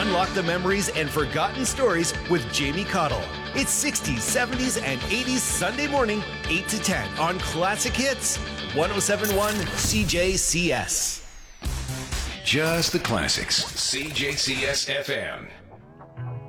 Unlock the memories and forgotten stories with Jamie Cottle. It's 60s, 70s, and 80s Sunday morning, 8 to 10 on Classic Hits, 107.1 CJCS. Just the classics. CJCS FM.